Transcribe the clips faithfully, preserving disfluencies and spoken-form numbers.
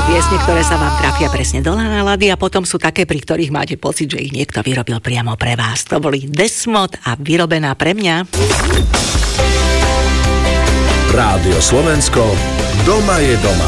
piesne, ktoré sa vám trafia presne do nálady a potom sú také, pri ktorých máte pocit, že ich niekto vyrobil priamo pre vás. To boli Desmod a Vyrobená pre mňa. Rádio Slovensko, doma je doma.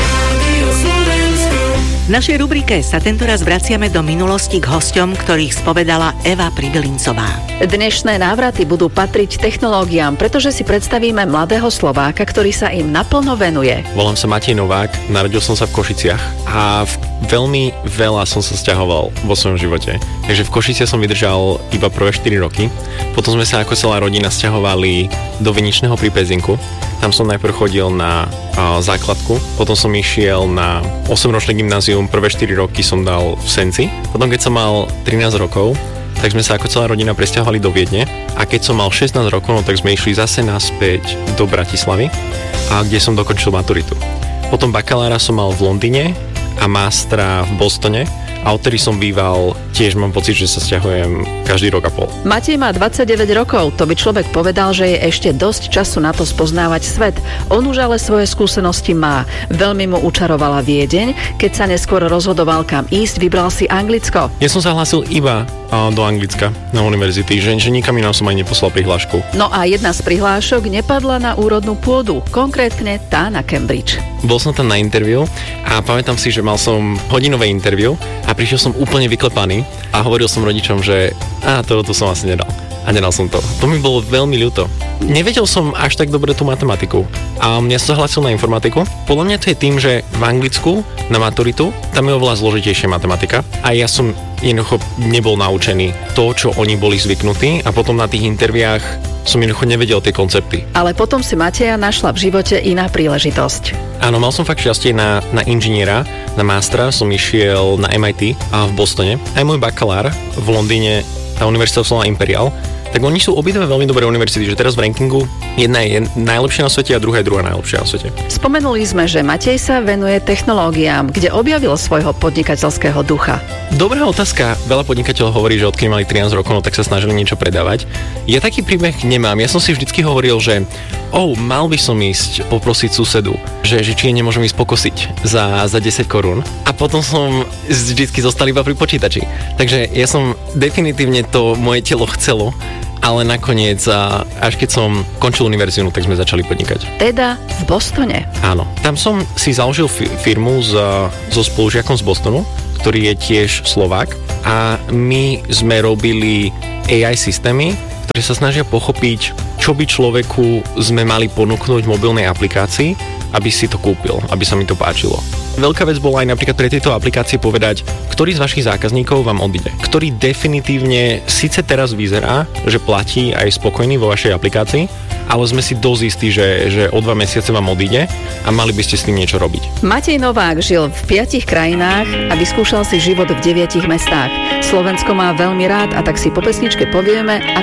V našej rubrike sa tentoraz vraciame do minulosti k hosťom, ktorých spovedala Eva Pribylincová. Dnešné návraty budú patriť technológiám, pretože si predstavíme mladého Slováka, ktorý sa im naplno venuje. Volám sa Matej Novák, narodil som sa v Košiciach a v veľmi veľa som sa sťahoval vo svojom živote. Takže v Košiciach som vydržal iba prvé štyri roky. Potom sme sa ako celá rodina sťahovali do Viničného pri Pezinku. Tam som najprv chodil na uh, základku, potom som išiel na osemročné gymnázium, prvé štyri roky som dal v Senci. Potom keď som mal trinásť rokov, tak sme sa ako celá rodina presťahovali do Viedne a keď som mal šestnásť rokov, no, tak sme išli zase naspäť do Bratislavy, a kde som dokončil maturitu. Potom bakalára som mal v Londýne a mástra v Bostone a odtedy som býval, tiež mám pocit, že sa sťahujem každý rok a pol. Matej má dvadsaťdeväť rokov, to by človek povedal, že je ešte dosť času na to spoznávať svet. On už ale svoje skúsenosti má. Veľmi mu učarovala Viedeň, keď sa neskôr rozhodoval kam ísť, vybral si Anglicko. Ja som sa hlásil iba do Anglicka na univerzity, že, že nikam inám som ani neposlal prihlášku. No a jedna z prihlášok nepadla na úrodnú pôdu, konkrétne tá na Cambridge. Bol som tam na interview a pamätám si, že mal som hodinové interview a prišiel som úplne vyklepaný a hovoril som rodičom, že á, toto som asi nedal. A nedal som to. To mi bolo veľmi ľúto. Nevedel som až tak dobre tú matematiku. A ja som sa hlásil na informatiku. Podľa mňa to je tým, že v Anglicku na maturitu tam je oveľa zložitejšia matematika a ja som jednoducho nebol naučený to, čo oni boli zvyknutí a potom na tých interviách som jednoducho nevedel tie koncepty. Ale potom si Mateja našla v živote iná príležitosť. Áno, mal som fakt šťastie na, na inžiniera, na mástra som išiel na em í té a v Bostone. Aj môj bakalár v Londýne, tá univerzita sa volá Imperial, tak oni sú obidve veľmi dobré univerzity, že teraz v rankingu jedna je najlepšia na svete a druhá je druhá najlepšia na svete. Spomenuli sme, že Matej sa venuje technológiám, kde objavil svojho podnikateľského ducha. Dobrá otázka. Veľa podnikateľov hovorí, že odkedy mali trinásť rokov, no tak sa snažili niečo predávať. Ja taký príbeh nemám. Ja som si vždycky hovoril, že oh, mal by som ísť poprosiť susedu, že, že či nemôžem ísť pokosiť za, za desať korún. A potom som vždycky zostal iba pri počítači. Takže ja som definitívne to moje telo chcelo, ale nakoniec, až keď som končil univerzitu, tak sme začali podnikať. Teda v Bostone? Áno. Tam som si založil firmu so, so spolužiakom z Bostonu, ktorý je tiež Slovák, a my sme robili á í systémy, ktoré sa snažia pochopiť, čo by človeku sme mali ponúknuť v mobilnej aplikácii, aby si to kúpil, aby sa mi to páčilo. Veľká vec bola aj napríklad pre tieto aplikácie povedať, ktorý z vašich zákazníkov vám odíde. Ktorý definitívne síce teraz vyzerá, že platí aj spokojný vo vašej aplikácii, ale sme si dosť istí, že, že o dva mesiace vám odíde a mali by ste s tým niečo robiť. Matej Novák žil v piatich krajinách a vyskúšal si život v deviatich mestách. Slovensko má veľmi rád a tak si po pesničke povieme,